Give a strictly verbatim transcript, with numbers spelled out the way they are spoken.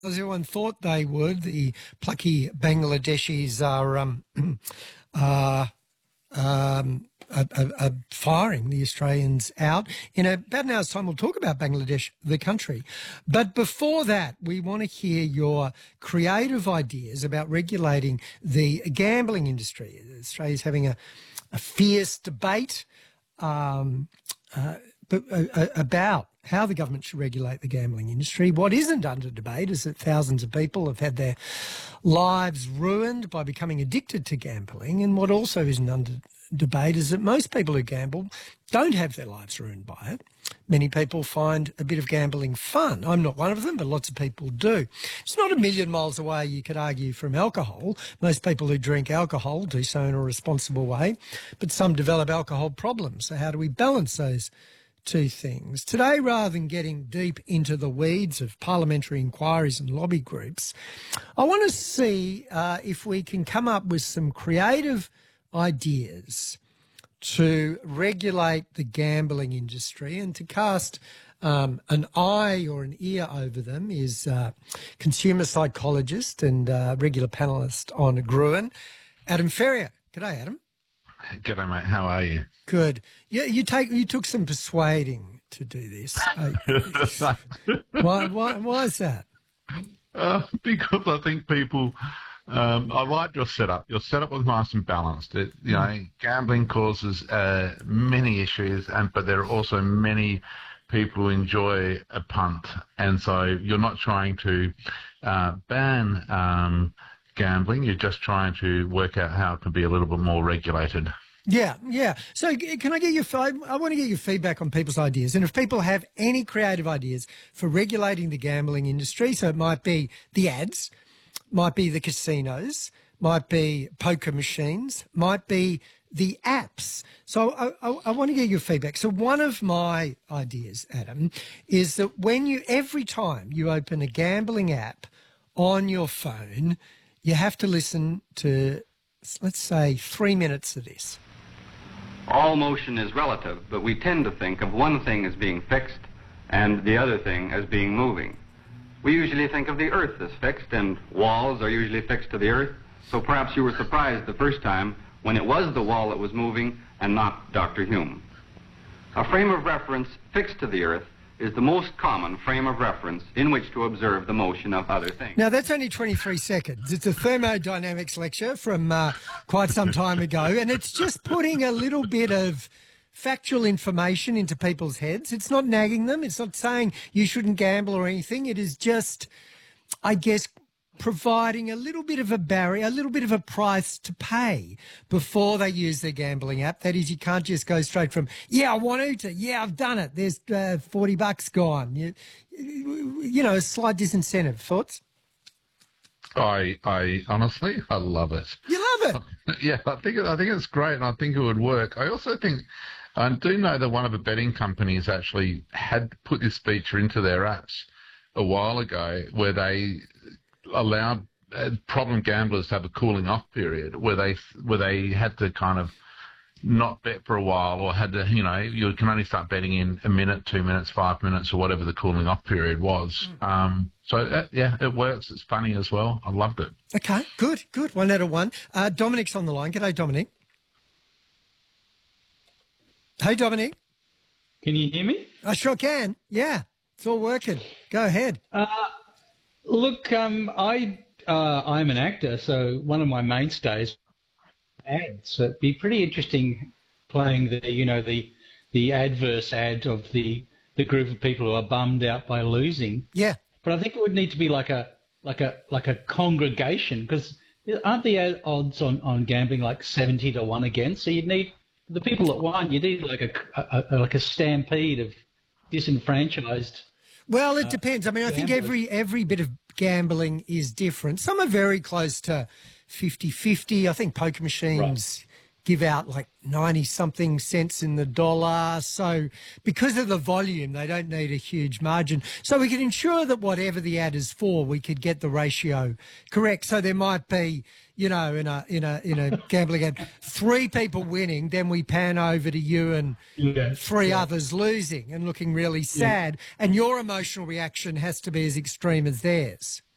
As everyone thought they would, the plucky Bangladeshis are um, uh, um, are, are, are firing the Australians out. In about an hour's time, we'll talk about Bangladesh, the country. But before that, we want to hear your creative ideas about regulating the gambling industry. Australia's having a, a fierce debate um, uh, but, uh, about how the government should regulate the gambling industry. What isn't under debate is that thousands of people have had their lives ruined by becoming addicted to gambling. And what also isn't under debate is that most people who gamble don't have their lives ruined by it. Many people find a bit of gambling fun. I'm not one of them, but lots of people do. It's not a million miles away, you could argue, from alcohol. Most people who drink alcohol do so in a responsible way, but some develop alcohol problems. So how do we balance those two things? Today, rather than getting deep into the weeds of parliamentary inquiries and lobby groups, I want to see uh, if we can come up with some creative ideas to regulate the gambling industry. And to cast um, an eye or an ear over them is uh, consumer psychologist and uh, regular panellist on Gruen, Adam Ferrier. G'day, Adam. G'day, mate. How are you? Good. Yeah, you take you took some persuading to do this. Uh, why, why? Why is that? Uh, because I think people. Um, I like your setup. Your setup was nice and balanced. It, you know, gambling causes uh, many issues, and but there are also many people who enjoy a punt, and so you're not trying to uh, ban um, gambling. You're just trying to work out how it can be a little bit more regulated. Yeah, yeah. So can I get your, I want to get your feedback on people's ideas. And if people have any creative ideas for regulating the gambling industry, so it might be the ads, might be the casinos, might be poker machines, might be the apps. So I, I, I want to get your feedback. So one of my ideas, Adam, is that when you, every time you open a gambling app on your phone, you have to listen to, let's say, three minutes of this. All motion is relative, but we tend to think of one thing as being fixed and the other thing as being moving. We usually think of the earth as fixed, and walls are usually fixed to the earth, so perhaps you were surprised the first time when it was the wall that was moving and not Doctor Hume. A frame of reference fixed to the earth is the most common frame of reference in which to observe the motion of other things. Now, that's only twenty-three seconds. It's a thermodynamics lecture from uh, quite some time ago, and it's just putting a little bit of factual information into people's heads. It's not nagging them. It's not saying you shouldn't gamble or anything. It is just, I guess, providing a little bit of a barrier, a little bit of a price to pay before they use their gambling app. That is, you can't just go straight from, yeah, I want to, yeah, I've done it. There's uh, forty bucks gone. You, you know, a slight disincentive. Thoughts? I, I honestly, I love it. You love it? Yeah, I think I think it's great, and I think it would work. I also think, I do know that one of the betting companies actually had put this feature into their apps a while ago, where they allowed uh, problem gamblers to have a cooling off period, where they where they had to kind of not bet for a while, or had to, you know, you can only start betting in a minute, two minutes, five minutes, or whatever the cooling off period was. Mm. Um, so, uh, yeah, it works. It's funny as well. I loved it. Okay, good, good. One out of one. Uh, Dominic's on the line. G'day, Dominic. Hey, Dominic. Can you hear me? I sure can. Yeah, it's all working. Go ahead. Uh, look, um, I, uh, I'm an actor, so one of my mainstays ads. So it'd be pretty interesting playing the, you know, the the adverse ad of the the group of people who are bummed out by losing. Yeah. But I think it would need to be like a like a like a congregation, because aren't the odds on, on gambling like seventy to one against? So you'd need the people that won. You need like a, a, a like a stampede of disenfranchised. Well, it uh, depends. I mean, I gamblers. think every every bit of gambling is different. Some are very close to fifty-fifty. I think poker machines right. give out like ninety-something cents in the dollar. So because of the volume, they don't need a huge margin. So we can ensure that whatever the ad is for, we could get the ratio correct. So there might be, you know, in a in a in a gambling ad, three people winning, then we pan over to you and yeah, three yeah. others losing and looking really sad. Yeah. And your emotional reaction has to be as extreme as theirs.